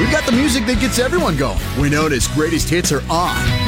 We've got the music that gets everyone going. Winona's greatest hits are on